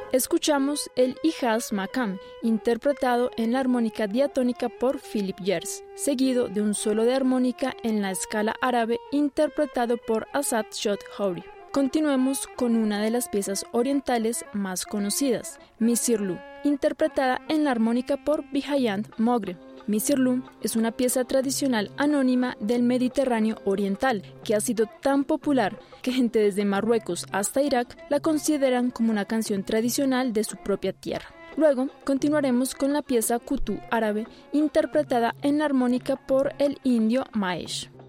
Escuchamos el Hijaz Makam, interpretado en la armónica diatónica por Philip Gers, seguido de un solo de armónica en la escala árabe interpretado por Asad Chodhouri. Continuemos con una de las piezas orientales más conocidas, Misirlou, interpretada en la armónica por Bihayand Mogre. Misirlou es una pieza tradicional anónima del Mediterráneo oriental que ha sido tan popular que gente desde Marruecos hasta Irak la consideran como una canción tradicional de su propia tierra. Luego continuaremos con la pieza Kutú árabe interpretada en la armónica por el indio Maesh.